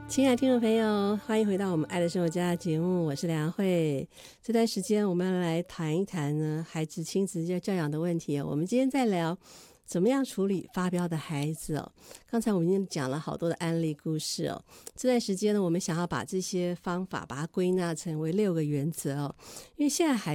亲爱的听众朋友，欢迎回到我们爱的生活家的节目，我是梁慧。这段时间我们来谈一谈呢孩子亲子教养的问题。我们今天在聊怎么样处理发飙的孩子哦。刚才我们已经讲了好多的案例故事哦。这段时间呢，我们想要把这些方法把它归纳成为6个原则哦。因为现在孩